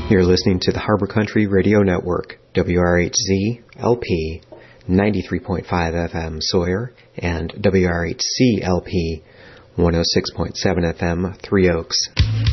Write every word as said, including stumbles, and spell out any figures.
You're listening to the Harbor Country Radio Network, W R H Z L P ninety-three point five F M Sawyer and W R H C L P one oh six point seven F M Three Oaks.